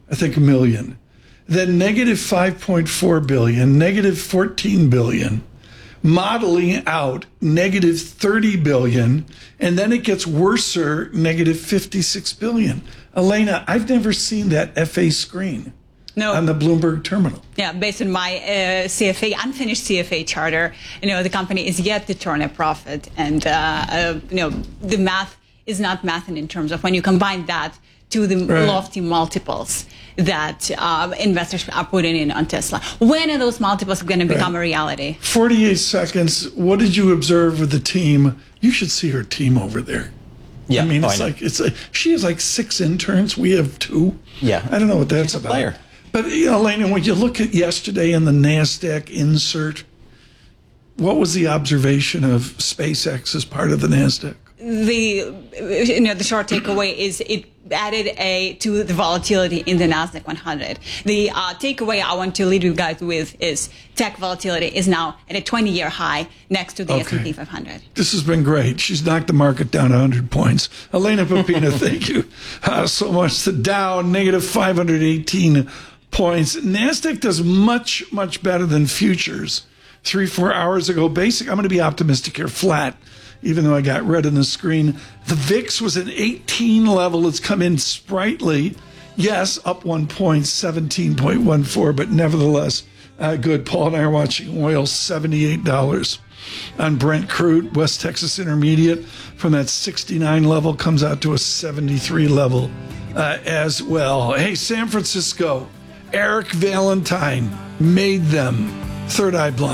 I think, million. Then negative 5.4 billion, negative 14 billion, modeling out negative 30 billion, and then it gets worser, negative 56 billion. Elena, I've never seen that FA screen. No. On the Bloomberg terminal. Yeah, based on my CFA, unfinished CFA charter, the company is yet to turn a profit. And, the math is not mathing in terms of when you combine that to the lofty multiples that investors are putting in on Tesla. When are those multiples going to become a reality? 48 seconds. What did you observe with the team? You should see her team over there. Yeah, I mean, it's like she has like 6 interns. We have 2. Yeah. I don't know what that's about. Player. But, Elena, when you look at yesterday in the NASDAQ insert, what was the observation of SpaceX as part of the NASDAQ? The short takeaway is it added to the volatility in the NASDAQ 100. The takeaway I want to lead you guys with is tech volatility is now at a 20-year high next to the S&P 500. This has been great. She's knocked the market down 100 points. Elena Pepina, thank you so much. The Dow, negative 518 points. NASDAQ does much, much better than futures. 3-4 hours ago, I'm going to be optimistic here, flat, even though I got red on the screen. The VIX was an 18 level. It's come in sprightly. Yes, up 1 point, 17.14, but nevertheless, good. Paul and I are watching oil, $78 on Brent crude. West Texas Intermediate from that 69 level comes out to a 73 level as well. Hey, San Francisco, Eric Valentine made them. Third Eye Blind.